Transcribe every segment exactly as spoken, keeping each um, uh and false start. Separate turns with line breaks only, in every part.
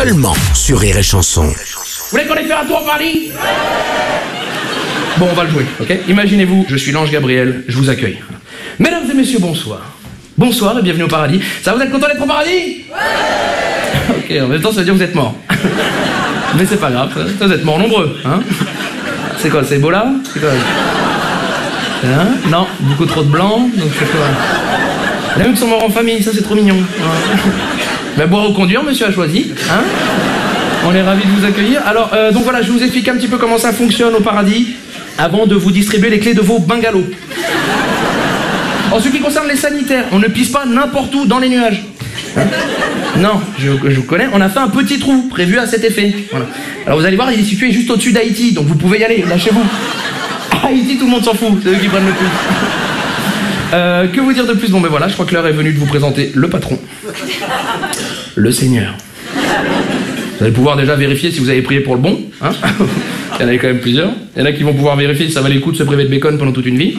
Seulement sur Rire et Chanson.
Vous voulez qu'on aille faire un tour au paradis? Bon, on va le jouer, ok? Imaginez-vous, je suis l'ange Gabriel, je vous accueille. Mesdames et messieurs, bonsoir. Bonsoir et bienvenue au paradis. Ça, vous êtes content d'être au paradis? Ok, en même temps, ça veut dire que vous êtes morts. Mais c'est pas grave, ça, vous êtes morts nombreux, hein? C'est quoi, c'est Ebola? C'est quoi? Hein? Non, beaucoup trop de blancs, donc c'est quoi? Il y en a qui sont morts en famille, ça c'est trop mignon. Hein? Ben, boire ou conduire, monsieur a choisi, hein? On est ravis de vous accueillir. Alors, euh, donc voilà, je vous explique un petit peu comment ça fonctionne au paradis avant de vous distribuer les clés de vos bungalows. En ce qui concerne les sanitaires, on ne pisse pas n'importe où dans les nuages. Hein? Non, je, je vous connais, on a fait un petit trou prévu à cet effet. Voilà. Alors vous allez voir, il est situé juste au-dessus d'Haïti, donc vous pouvez y aller, lâchez-vous. Haïti, tout le monde s'en fout, c'est eux qui prennent le plus. Euh, que vous dire de plus? Bon ben voilà, je crois que l'heure est venue de vous présenter le patron. Le Seigneur. Vous allez pouvoir déjà vérifier si vous avez prié pour le bon, hein? Il y en a quand même plusieurs. Il y en a qui vont pouvoir vérifier si ça valait le coup de se priver de bacon pendant toute une vie.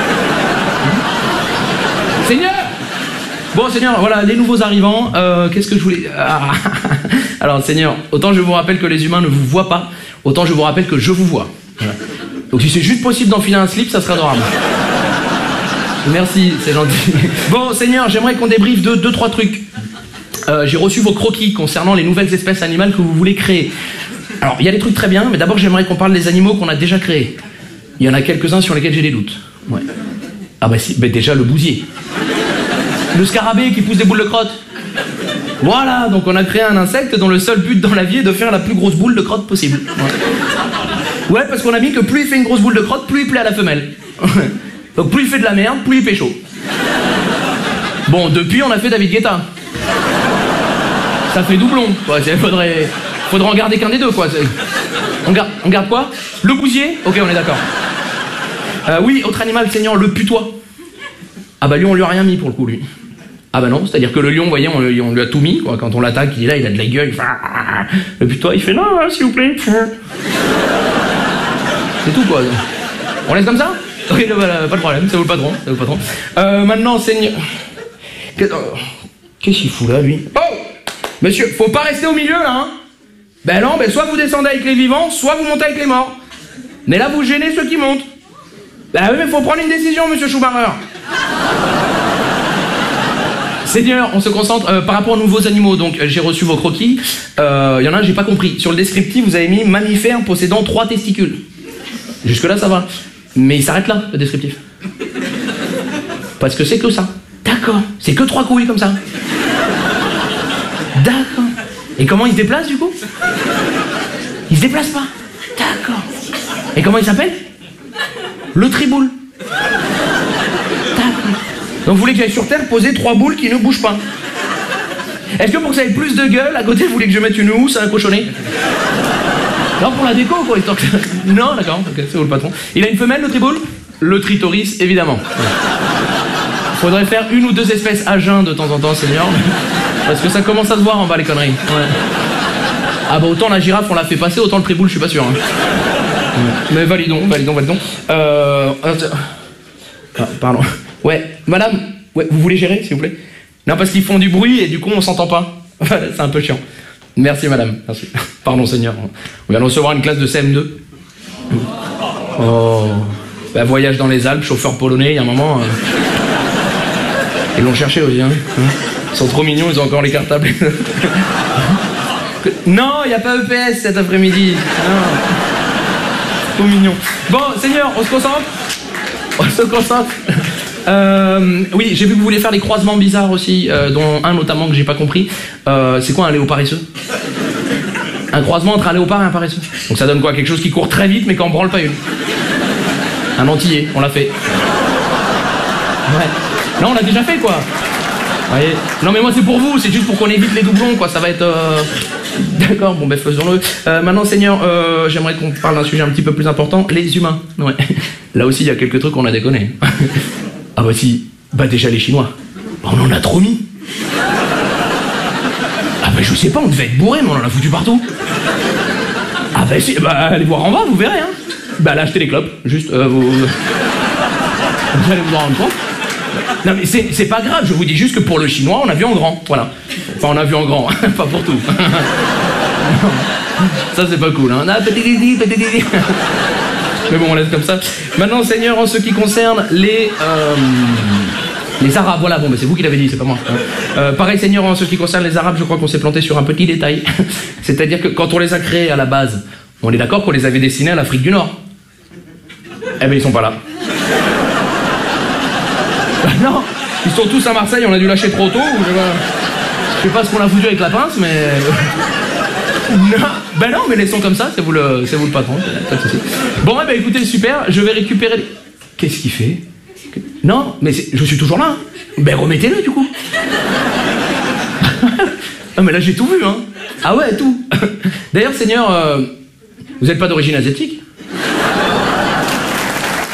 Seigneur! Bon, Seigneur, voilà, les nouveaux arrivants, euh, qu'est-ce que je voulais... Ah. Alors, Seigneur, autant je vous rappelle que les humains ne vous voient pas, autant je vous rappelle que je vous vois. Voilà. Donc si c'est juste possible d'enfiler un slip, ça serait adorable. Merci, c'est gentil. Bon, Seigneur, j'aimerais qu'on débriefe de deux, trois trucs. Euh, j'ai reçu vos croquis concernant les nouvelles espèces animales que vous voulez créer. Alors, il y a des trucs très bien, mais d'abord, j'aimerais qu'on parle des animaux qu'on a déjà créés. Il y en a quelques-uns sur lesquels j'ai des doutes. Ouais. Ah bah si, bah déjà le bousier. Le scarabée qui pousse des boules de crotte. Voilà, donc on a créé un insecte dont le seul but dans la vie est de faire la plus grosse boule de crotte possible. Ouais, ouais, parce qu'on a mis que plus il fait une grosse boule de crotte, plus il plaît à la femelle. Donc plus il fait de la merde, plus il pécho. Bon, depuis on a fait David Guetta. Ça fait doublon, quoi. Il faudrait, faudrait en garder qu'un des deux, quoi. On garde, on garde quoi? Le bousier? Ok, on est d'accord. Euh, oui, autre animal, Seigneur, le putois. Ah bah lui, on lui a rien mis pour le coup, lui. Ah bah non, c'est-à-dire que le lion, vous voyez, on, on lui a tout mis, quoi. Quand on l'attaque, il est là, il a de la gueule, il fait... Le putois, il fait non, s'il vous plaît. C'est tout, quoi. On laisse comme ça? Ok, bah, pas de problème, c'est vous le patron, c'est vous le patron. Euh, maintenant, Seigneur... Qu'est-ce qu'il fout là, lui? Oh! Monsieur, faut pas rester au milieu, là, hein? Ben non, ben soit vous descendez avec les vivants, soit vous montez avec les morts. Mais là, vous gênez ceux qui montent. Ben oui, mais faut prendre une décision, monsieur Schumacher. Seigneur, on se concentre euh, par rapport aux nouveaux animaux. Donc, euh, j'ai reçu vos croquis. Il euh, y en a un, j'ai pas compris. Sur le descriptif, vous avez mis mammifère possédant trois testicules. Jusque-là, ça va. Mais il s'arrête là, le descriptif. Parce que c'est que ça. D'accord. C'est que trois couilles comme ça. D'accord. Et comment il se déplace, du coup? Il se déplace pas. D'accord. Et comment il s'appelle? Le triboule. D'accord. Donc vous voulez qu'il aille sur Terre poser trois boules qui ne bougent pas. Est-ce que pour que ça ait plus de gueule, à côté, vous voulez que je mette une housse à un cochonnet? Non, pour la déco, quoi, histoire que... Non, d'accord, ok, c'est vous le patron. Il a une femelle, le triboule? Le tritoris, évidemment. Faudrait faire une ou deux espèces à jeun de temps en temps, Seigneur. Parce que ça commence à se voir en bas, les conneries. Ouais. Ah bah autant la girafe, on l'a fait passer, autant le triboule, je suis pas sûr. Hein. Ouais. Mais validons, validons, validons. Euh... Ah, pardon. Ouais, madame, ouais, vous voulez gérer, s'il vous plaît? Non, parce qu'ils font du bruit et du coup, on s'entend pas. C'est un peu chiant. Merci, madame. Merci. Pardon, Seigneur. On vient de recevoir une classe de C M deux. Oh... Bah, voyage dans les Alpes, chauffeur polonais, il y a un moment... Euh... Ils l'ont cherché aussi, hein. Ils sont trop mignons, ils ont encore les cartables. Non, il n'y a pas E P S cet après-midi. Trop mignon. Bon, Seigneur, on se concentre? On se concentre. Euh, oui, j'ai vu que vous voulez faire des croisements bizarres aussi, euh, dont un notamment que j'ai pas compris. Euh, c'est quoi un léopard paresseux? Un croisement entre un léopard et un paresseux. Donc ça donne quoi? Quelque chose qui court très vite mais qui en branle pas une. Un antillais, on l'a fait. Ouais. Non, on l'a déjà fait, quoi. Voyez. Non, mais moi, c'est pour vous, c'est juste pour qu'on évite les doublons, quoi. Ça va être... Euh... D'accord, bon, ben, faisons-le. Euh, maintenant, Seigneur, euh, j'aimerais qu'on parle d'un sujet un petit peu plus important, les humains. Ouais. Là aussi, il y a quelques trucs qu'on a déconné. Ah bah si, bah déjà les Chinois. Bah, on en a trop mis. Ah bah je sais pas, on devait être bourré, mais on en a foutu partout. Ah bah si, bah allez voir en bas, vous verrez, hein. Bah là, achetez les clopes, juste, euh, vous... Vous allez vous en rendre compte. Non mais c'est pas grave, je vous dis juste que pour le chinois, on a vu en grand, voilà. Enfin, on a vu en grand, pas pour tout. Ça, c'est pas cool, hein. Ah, petit didi, petit didi. Mais bon, on laisse comme ça. Maintenant, Seigneur, en ce qui concerne les... Euh, les Arabes, voilà, bon, mais c'est vous qui l'avez dit, c'est pas moi. Hein. Euh, pareil, Seigneur, en ce qui concerne les Arabes, je crois qu'on s'est planté sur un petit détail. C'est-à-dire que quand on les a créés à la base, on est d'accord qu'on les avait destinés à l'Afrique du Nord. Eh ben, ils sont pas là. Bah non, ils sont tous à Marseille, on a dû lâcher trop tôt, ou je sais pas, je sais pas ce qu'on a foutu avec la pince, mais... Non, ben non, mais laissons comme ça, c'est vous le, c'est vous le patron, pas de souci. Bon, eh ben écoutez, super, je vais récupérer les... Qu'est-ce qu'il fait? Non, mais je suis toujours là. Ben remettez-le du coup. Ah mais là j'ai tout vu, hein. Ah ouais, tout. D'ailleurs, Seigneur, euh, vous n'êtes pas d'origine asiatique?